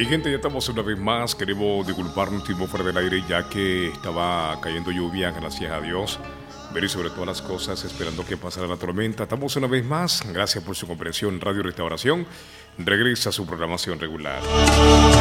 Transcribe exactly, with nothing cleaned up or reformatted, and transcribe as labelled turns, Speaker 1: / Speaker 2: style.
Speaker 1: gente, ya estamos una vez más. Queremos disculparnos, estuvimos fuera del aire ya que estaba cayendo lluvia, gracias a Dios. Ver y sobre todas las cosas, esperando que pasara la tormenta. Estamos una vez más. Gracias por su comprensión. Radio Restauración regresa a su programación regular.